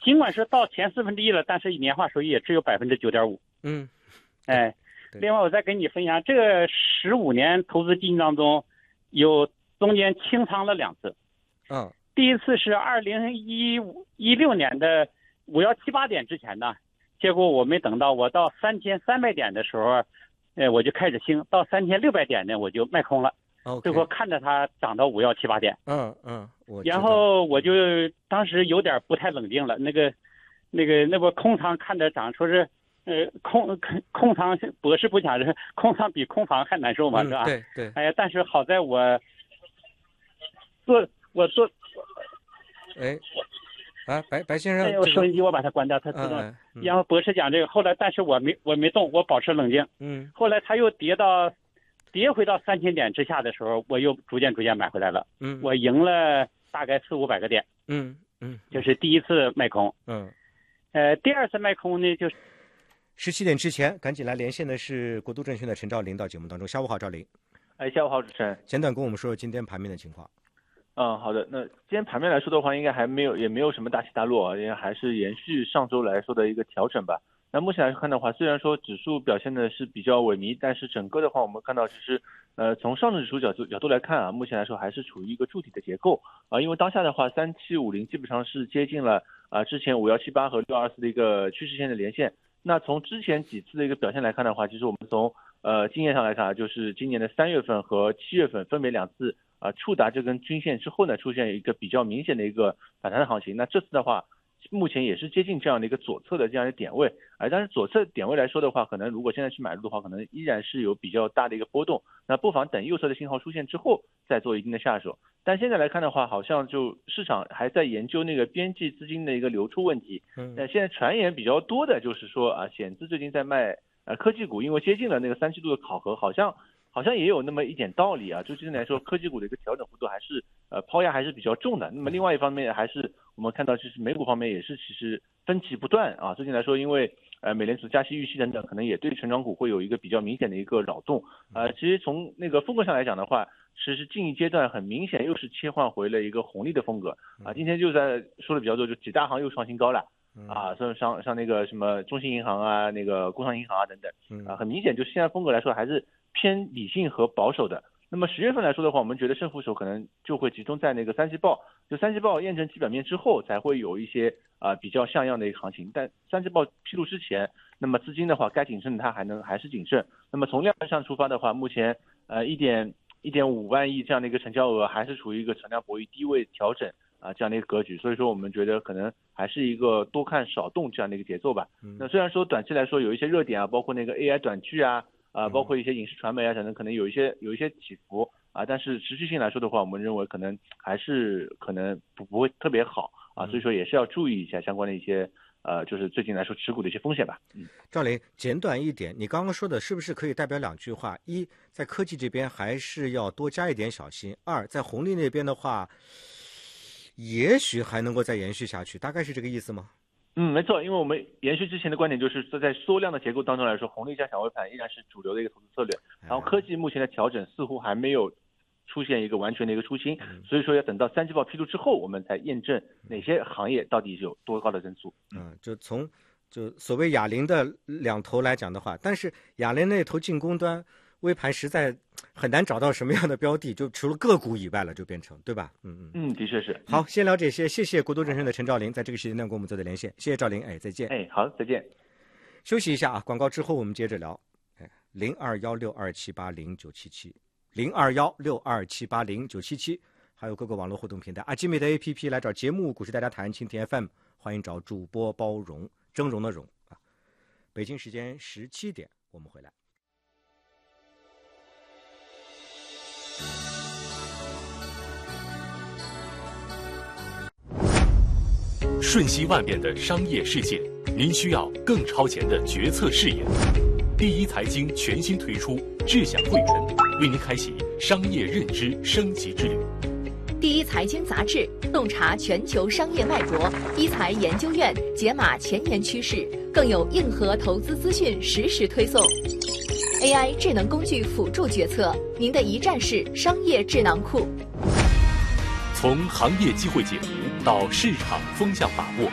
尽管是到前1/4了，但是年化收益也只有9.5%。哎，另外我再跟你分享，这个15年投资基金当中，有中间清仓了2次。第一次是2016年的5178点之前呢，结果我没等到我到3300点的时候，我就开始清，到3600点呢我就卖空了。最后看着它涨到5178点。然后我就当时有点不太冷静了，那不空仓看着涨，说是空仓博士不讲是空仓比空房还难受嘛，是吧？ 对。 哎呀，但是好在我做。 白先生， 我收音机我把它关掉，它自动。然后博士讲这个，后来但是我没动，我保持冷静。后来它又跌回到3000点之下的时候，我又逐渐买回来了。我赢了大概400-500个点。就是第一次卖空。第二次卖空呢，就是 17点之前赶紧来连线的是国都证券的陈兆林到节目当中。下午好，兆林。 下午好，主持人。 简短跟我们说说今天盘面的情况。 好的。那今天盘面来说的话，应该也没有什么大起大落啊，因为还是延续上周来说的一个调整吧。那目前来看的话，虽然说指数表现的是比较萎靡，但是整个的话，我们看到其实，从上证指数角度来看啊，目前来说还是处于一个筑底的结构啊，因为当下的话，3750基本上是接近了之前5178和624的一个趋势线的连线。那从之前几次的一个表现来看的话，其实我们从经验上来看，就是今年的3月份和7月份分别2次触达这根均线之后呢，出现一个比较明显的一个反弹的行情。那这次的话，目前也是接近这样的一个左侧的这样的点位，但是左侧点位来说的话，可能如果现在去买入的话，可能依然是有比较大的一个波动，那不妨等右侧的信号出现之后再做一定的下手。但现在来看的话，好像就市场还在研究那个边际资金的一个流出问题。那现在传言比较多的就是说险资最近在卖科技股，因为接近了那个3季度的考核，好像也有那么一点道理啊。就今天来说，科技股的一个调整幅度还是抛压还是比较重的。那么另外一方面，还是我们看到就是美股方面也是其实分歧不断啊。最近来说，因为美联储加息预期等等，可能也对成长股会有一个比较明显的一个扰动。其实从那个风格上来讲的话，其实近一阶段很明显又是切换回了一个红利的风格啊。今天就在说的比较多，就几大行又创新高了。像那个什么中信银行啊，那个工商银行啊等等，很明显就现在风格来说还是偏理性和保守的。那么10月份来说的话，我们觉得胜负手可能就会集中在那个3季报，就3季报验证基本面之后，才会有一些比较像样的一个行情。但3季报披露之前，那么资金的话该谨慎的它还是谨慎。那么从量上出发的话，目前1.5万亿这样的一个成交额还是处于一个成量博弈低位调整这样的一个格局，所以说我们觉得可能还是一个多看少动这样的一个节奏吧。那虽然说短期来说有一些热点包括那个 AI 短剧包括一些影视传媒等等，可能有一些起伏但是持续性来说的话，我们认为可能还是可能不会特别好所以说也是要注意一下相关的一些就是最近来说持股的一些风险吧。 赵雷，简短一点，你刚刚说的是不是可以代表2句话？一，在科技这边还是要多加一点小心；二，在红利那边的话，也许还能够再延续下去，大概是这个意思吗？ 没错，因为我们延续之前的观点，就是在缩量的结构当中来说，红利加小微盘依然是主流的一个投资策略。然后科技目前的调整似乎还没有出现一个完全的一个出清，所以说要等到3季报披露之后，我们才验证哪些行业到底有多高的增速。 就所谓哑铃的两头来讲的话，但是哑铃那头进攻端微盘实在很难找到什么样的标的，就除了个股以外了，就变成对吧？ 的确是。 好，先聊这些，谢谢国都证券的陈兆林在这个时间段跟我们做的连线，谢谢兆林，再见。 好，再见。 休息一下广告之后我们接着聊。0216278097702162780977，还有各个网络互动平台阿基米的 APP 来找节目股市大家谈蜻蜓 FM， 欢迎找主播包容，峥嵘的嵘北京时间17点我们回来。 瞬息万变的商业世界，您需要更超前的决策视野。第一财经全新推出智享会员，为您开启商业认知升级之旅。 第一财经杂志洞察全球商业脉搏，一财研究院解码前沿趋势，更有硬核投资资讯实时推送。AI 智能工具辅助决策，您的一站式商业智囊库。 从行业机会解读到市场风向把握，